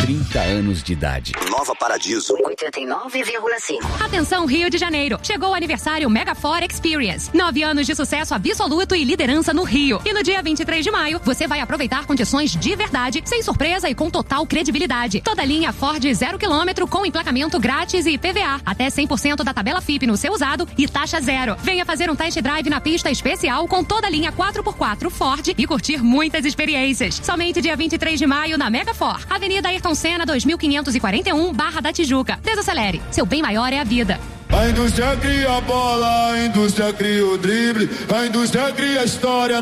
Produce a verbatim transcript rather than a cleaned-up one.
trinta anos de idade. Nova Paradiso. oitenta e nove vírgula cinco. Atenção, Rio de Janeiro. Chegou o aniversário Mega For Experience. Nove anos de sucesso absoluto e liderança no Rio. E no dia vinte e três de maio, você vai aproveitar condições de verdade, sem surpresa e com total credibilidade. Toda linha Ford zero quilômetro com emplacamento grátis e I P V A. Até cem por cento da tabela F I P no seu usado e taxa zero. Venha fazer um test drive na pista especial com toda a linha quatro por quatro Ford e curtir muitas experiências. Somente dia vinte e três de maio na Mega For. Avenida Ayrton Senna, dois mil quinhentos e quarenta e um, Barra da Tijuca. Desacelere. Seu bem maior é a vida. A indústria cria a bola, a indústria cria o drible, a indústria cria a história.